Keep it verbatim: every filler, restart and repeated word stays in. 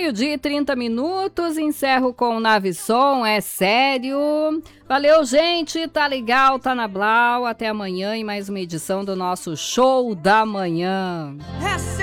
Meio-dia e trinta minutos, encerro com Nave Som, é sério. Valeu, gente, tá legal, tá na Blau. Até amanhã em mais uma edição do nosso Show da Manhã.